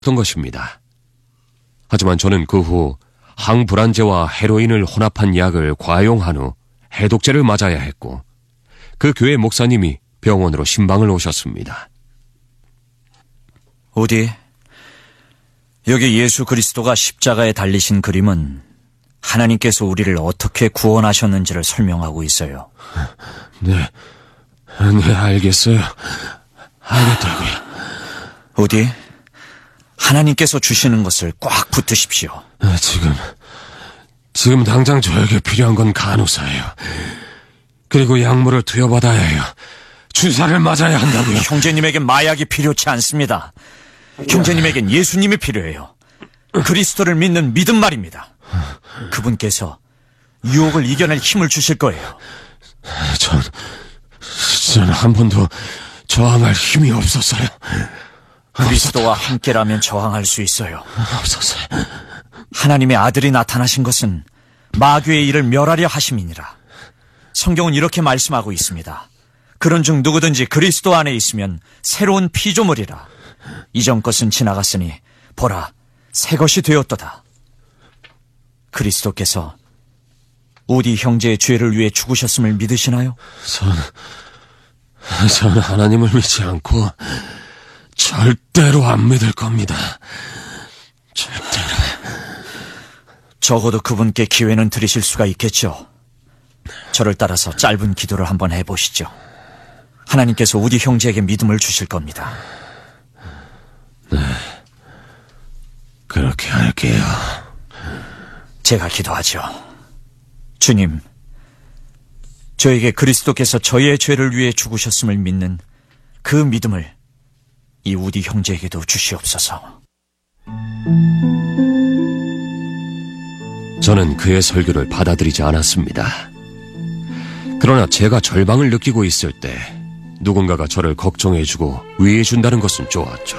던 것입니다. 하지만 저는 그 후 항불안제와 헤로인을 혼합한 약을 과용한 후 해독제를 맞아야 했고, 그 교회 목사님이 병원으로 신방을 오셨습니다. 우디, 여기 예수 그리스도가 십자가에 달리신 그림은 하나님께서 우리를 어떻게 구원하셨는지를 설명하고 있어요. 네, 알겠어요. 알겠다고요. 우디, 하나님께서 주시는 것을 꽉 붙드십시오. 지금 당장 저에게 필요한 건 간호사예요. 그리고 약물을 투여받아야 해요. 주사를 맞아야 한다고요. 형제님에겐 마약이 필요치 않습니다. 형제님에겐 예수님이 필요해요. 그리스도를 믿는 믿음 말입니다. 그분께서 유혹을 이겨낼 힘을 주실 거예요. 전 한 번도 저항할 힘이 없었어요. 그리스도와 함께라면 저항할 수 있어요. 없었어요. 하나님의 아들이 나타나신 것은 마귀의 일을 멸하려 하심이니라. 성경은 이렇게 말씀하고 있습니다. 그런즉 누구든지 그리스도 안에 있으면 새로운 피조물이라. 이전 것은 지나갔으니 보라, 새 것이 되었도다. 그리스도께서 우디 형제의 죄를 위해 죽으셨음을 믿으시나요? 전 하나님을 믿지 않고 절대로 안 믿을 겁니다. 절대로. 적어도 그분께 기회는 드리실 수가 있겠죠. 저를 따라서 짧은 기도를 한번 해보시죠. 하나님께서 우디 형제에게 믿음을 주실 겁니다. 네, 그렇게 할게요. 제가 기도하죠. 주님, 저에게 그리스도께서 저희의 죄를 위해 죽으셨음을 믿는 그 믿음을 이 우디 형제에게도 주시옵소서. 저는 그의 설교를 받아들이지 않았습니다. 그러나 제가 절망을 느끼고 있을 때 누군가가 저를 걱정해주고 위해준다는 것은 좋았죠.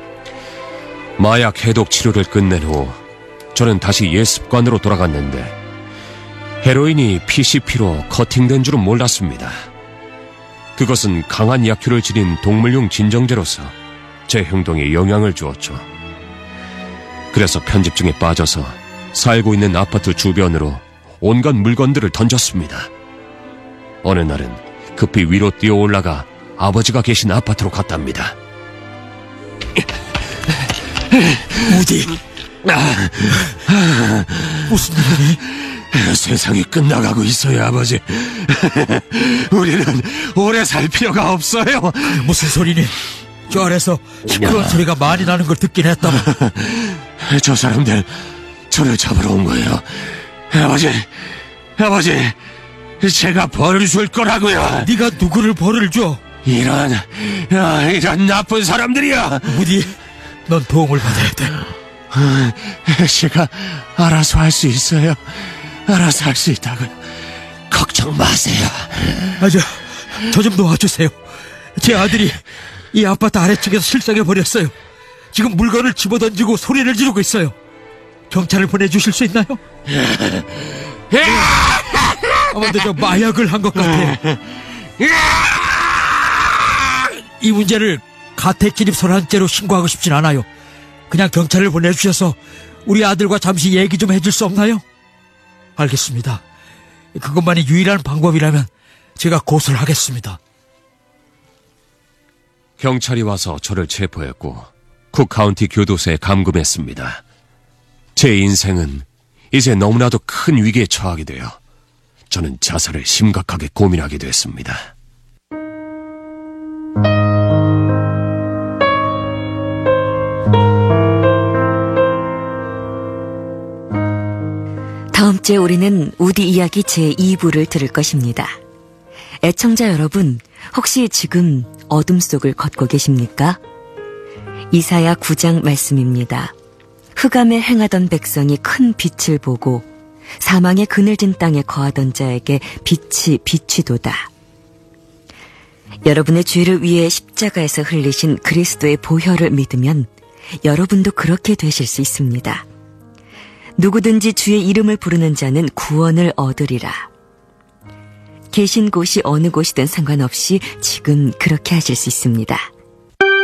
마약 해독 치료를 끝낸 후 저는 다시 옛 습관으로 돌아갔는데, 헤로인이 PCP로 커팅된 줄은 몰랐습니다. 그것은 강한 약효를 지닌 동물용 진정제로서 제 행동에 영향을 주었죠. 그래서 편집증에 빠져서 살고 있는 아파트 주변으로 온갖 물건들을 던졌습니다. 어느 날은 급히 위로 뛰어 올라가 아버지가 계신 아파트로 갔답니다. 우디, 무슨 일이니? 세상이 끝나가고 있어요, 아버지. 우리는 오래 살 필요가 없어요. 무슨 소리니? 저 안에서 시끄러운 소리가 많이 나는 걸 듣긴 했다. 저 사람들 저를 잡으러 온 거예요. 아버지, 제가 벌을 줄 거라고요. 네가 누구를 벌을 줘? 이런 나쁜 사람들이야. 우디, 넌 도움을 받아야 돼. 제가 알아서 할 수 있어요. 알아서 할 수 있다고요. 걱정 마세요. 저 좀 도와주세요. 제 아들이 이 아파트 아래쪽에서 실성해버렸어요. 지금 물건을 집어던지고 소리를 지르고 있어요. 경찰을 보내주실 수 있나요? 아무래도 저 마약을 한 것 같아요. 이 문제를 가택진입선한죄로 신고하고 싶진 않아요. 그냥 경찰을 보내주셔서 우리 아들과 잠시 얘기 좀 해줄 수 없나요? 알겠습니다. 그것만이 유일한 방법이라면 제가 고소를 하겠습니다. 경찰이 와서 저를 체포했고 쿡카운티 교도소에 감금했습니다. 제 인생은 이제 너무나도 큰 위기에 처하게 되어 저는 자살을 심각하게 고민하게 됐습니다. 다음 주에 우리는 우디 이야기 제2부를 들을 것입니다. 애청자 여러분, 혹시 지금 어둠 속을 걷고 계십니까? 이사야 9장 말씀입니다. 흑암에 행하던 백성이 큰 빛을 보고 사망의 그늘진 땅에 거하던 자에게 빛이 비치도다. 여러분의 죄를 위해 십자가에서 흘리신 그리스도의 보혈을 믿으면 여러분도 그렇게 되실 수 있습니다. 누구든지 주의 이름을 부르는 자는 구원을 얻으리라. 계신 곳이 어느 곳이든 상관없이 지금 그렇게 하실 수 있습니다.